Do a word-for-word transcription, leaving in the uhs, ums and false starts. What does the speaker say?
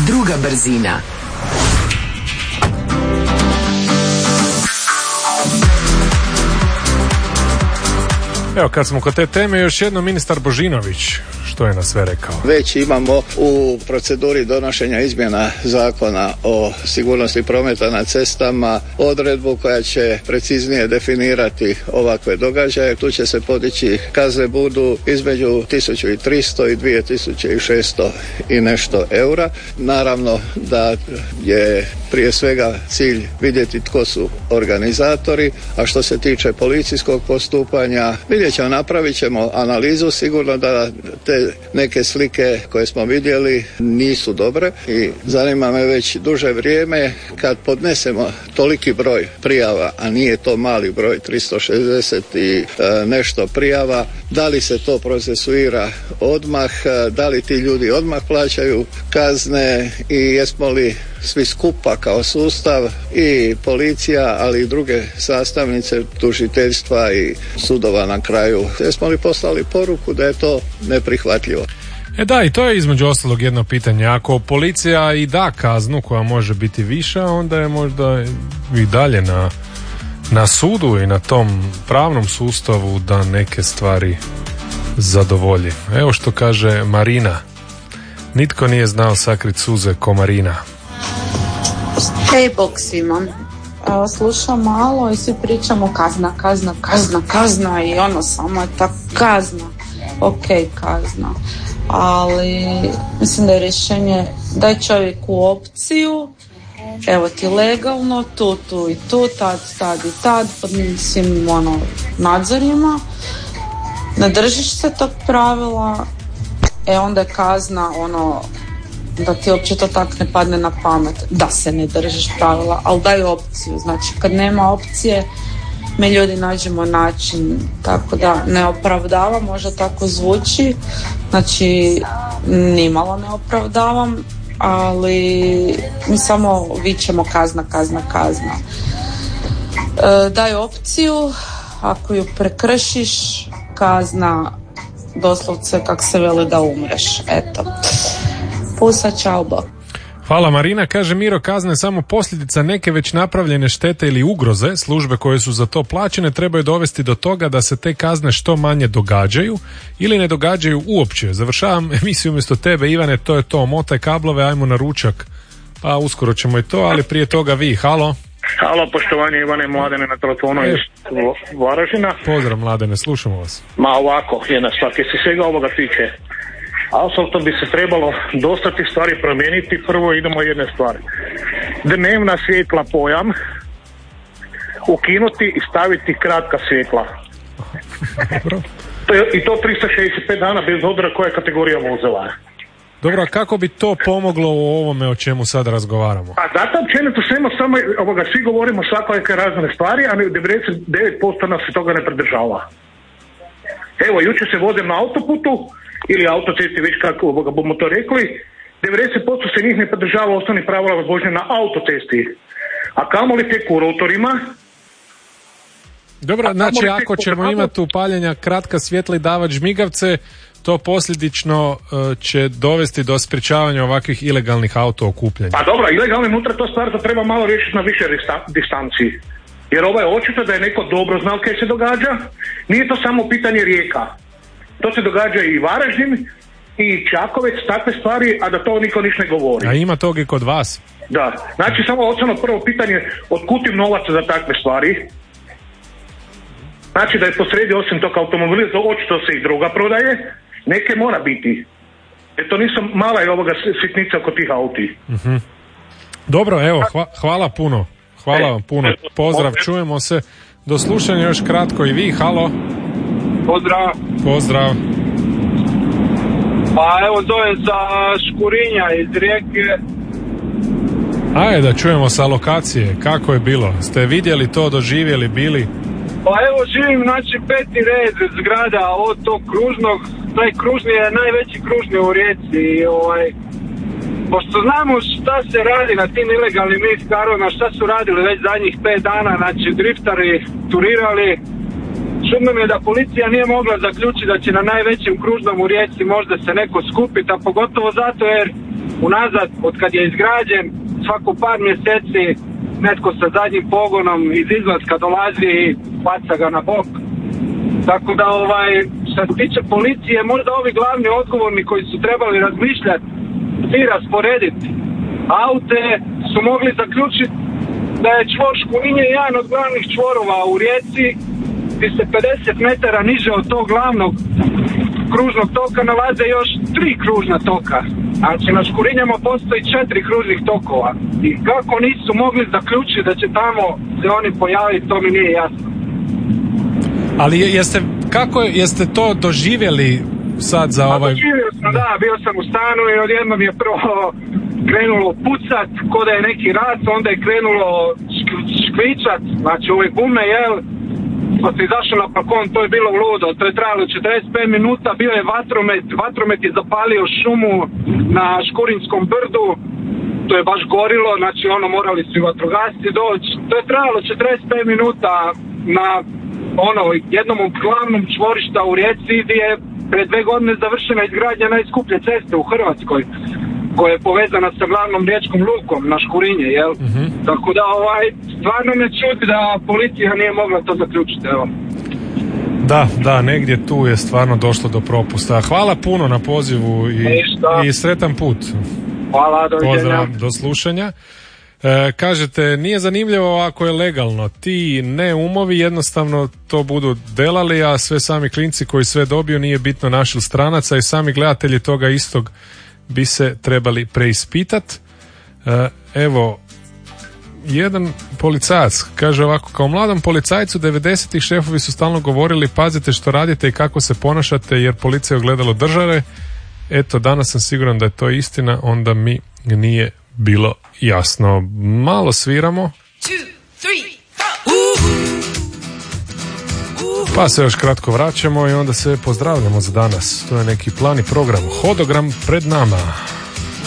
Druga brzina. Evo, kad smo kod te teme, još jedno ministar Božinović, što je na sve rekao? Već imamo u proceduri donošenja izmjena zakona o sigurnosti prometa na cestama odredbu koja će preciznije definirati ovakve događaje. Tu će se podići, kazne budu između tisuću tristo i dvije tisuće šesto i nešto eura. Naravno da je prije svega cilj vidjeti tko su organizatori, a što se tiče policijskog postupanja, vidjet ćemo, napravit ćemo analizu, sigurno da te neke slike koje smo vidjeli nisu dobre i zanima me već duže vrijeme kad podnesemo toliki broj prijava, a nije to mali broj, tristo šezdeset i e, nešto prijava, da li se to procesuira odmah, da li ti ljudi odmah plaćaju kazne i jesmo li svi skupa kao sustav i policija, ali i druge sastavnice tužiteljstva i sudova na kraju. Jesmo li poslali poruku da je to neprihvatljivo? E da, i to je između ostalog jedno pitanje. Ako policija i da kaznu koja može biti viša, onda je možda i dalje na, na sudu i na tom pravnom sustavu da neke stvari zadovolji. Evo što kaže Marina. Nitko nije znao sakrit suze ko Marina. Hej, bok svima. Evo, slušam malo i svi pričamo kazna, kazna, kazna, kazna i ono samo je ta kazna. Ok, kazna. Ali mislim da je rješenje daj čovjeku opciju, evo ti legalno, tu, tu i tu, tad, tad i tad, pod svim ono, nadzorima. Ne držiš se tog pravila, e onda je kazna ono da ti uopće to tak ne padne na pamet da se ne držiš pravila, ali daju opciju. Znači kad nema opcije mi ljudi nađemo način, tako da ne opravdavam, možda tako zvuči, znači nimalo ne opravdavam, ali mi samo vičemo kazna, kazna, kazna. E, daju opciju, ako ju prekršiš, kazna doslovce kak se veli da umreš, eto. Pusa, čao, bok. Hvala Marina. Kaže Miro, kazna je samo posljedica neke već napravljene štete ili ugroze. Službe koje su za to plaćene trebaju dovesti do toga da se te kazne što manje događaju ili ne događaju uopće. Završavam emisiju umjesto tebe, Ivane, to je to. Motaj kablove, ajmo na ručak. Pa uskoro ćemo i to, ali prije toga vi. Halo. Halo, poštovanje, Ivane, Mladene na telefonu iz Varaždina. Pozdrav Mladene, slušamo vas. Ma ovako, jedna stvar, kad se svega ovoga tiče, apsolutno bi se trebalo dosta tih stvari promijeniti. Prvo idemo jedne stvari. Dnevna svjetla pojam ukinuti i staviti kratka svjetla. I to tristo šezdeset pet dana bez obzira koja je kategorija vozila. Dobro, a kako bi to pomoglo u ovome o čemu sad razgovaramo? A zato općenito svema samo ovoga, svi govorimo svakojake razne stvari, a devedeset devet posto nas se toga ne pridržava. Evo, jučer se vozim na autoputu ili autocesti, već kako ovoga bomo to rekli, devedeset posto se njih ne pridržava osnovnih pravila vožnje na autocesti. A kamoli tek u rotorima. Dobro, znači ako ćemo imati upaljenja kratka svjetla i davat žmigavce, to posljedično uh, će dovesti do sprječavanja ovakvih ilegalnih auto okupljanja. Pa dobro, ilegalno unutra to stvar to treba malo riješiti na više distanci. Jer ovo je očito da je neko dobro znao kaj se događa. Nije to samo pitanje Rijeka. To se događa i Varaždin i Čakovec, takve stvari, a da to niko niš ne govori. A ima tog i kod vas? Da, znači samo osnovno prvo pitanje, otkud im novaca za takve stvari? Znači da je posredi osim tog automobila, očito se i druga prodaje, neke mora biti. Jer to nisu mala je ovoga sitnica oko tih auti. Uh-huh. Dobro, evo, hva, hvala puno. Hvala vam puno. Pozdrav, čujemo se. Do slušanja još kratko i vi. Halo. Pozdrav. Pozdrav. Pa evo zovem sa Škurinja iz Rijeke. Ajde da čujemo sa lokacije. Kako je bilo? Ste vidjeli to, doživjeli, bili? Pa evo živim, znači peti red zgrada od tog kružnog. Taj kružni je najveći kružni u Rijeci. I ovaj, pošto znamo šta se radi na tim ilegalnim niskarovima, šta su radili već zadnjih pet dana, znači driftari turirali. Čudno mi je da policija nije mogla zaključiti da će na najvećem kružnom u Rijeci možda se neko skupiti, a pogotovo zato jer unazad, od kad je izgrađen, svako par mjeseci netko sa zadnjim pogonom iz izlaska dolazi i baca ga na bok. Tako da, ovaj, što se tiče policije, možda ovi glavni odgovorni koji su trebali razmišljati, svi rasporediti aute, su mogli zaključiti da je čvor Škurinje jedan od glavnih čvorova u Rijeci, gdje se pedeset metara niže od tog glavnog kružnog toka nalaze još tri kružna toka. Znači na Škurinjama postoji četiri kružnih tokova. I kako nisu mogli zaključiti da će tamo se oni pojaviti, to mi nije jasno. Ali jeste, kako jeste to doživjeli sad za A ovaj... doživio sam, da, bio sam u stanu i odjednom je prvo krenulo pucat, ko da je neki rat, onda je krenulo šk- škvičat, znači ove gume, jel, pa se izašao na balkon, to je bilo ludo, to je trajalo četrdeset pet minuta, bio je vatromet, vatromet je zapalio šumu na Škurinskom brdu, to je baš gorilo, znači ono, morali su i vatrogasci doći, to je trajalo četrdeset pet minuta na ono, jednom od glavnom čvorišta u Rijeci, gdje je pred dve godine završena izgradnja najskuplje ceste u Hrvatskoj, koja je povezana sa glavnom riječkom lukom na Škurinje, jel? Mm-hmm. Tako da, ovaj, stvarno me čudi da policija nije mogla to zaključiti, evo. Da, da, negdje tu je stvarno došlo do propusta. Hvala puno na pozivu i, i sretan put. Hvala, doviđenja. Pozdrav, do slušanja. E, kažete, nije zanimljivo ako je legalno. Ti ne umovi jednostavno to budu delali, a sve sami klinci koji sve dobiju, nije bitno našil stranaca, i sami gledatelji toga istog bi se trebali preispitat. E, evo, jedan policajac kaže ovako: kao mladom policajcu devedesetih šefovi su stalno govorili pazite što radite i kako se ponašate jer policija je ogledalo države. Eto, danas sam siguran da je to istina, onda mi nije bilo jasno. Malo sviramo, pa se još kratko vraćamo i onda se pozdravljamo za danas. To je neki plan i program. Hodogram pred nama.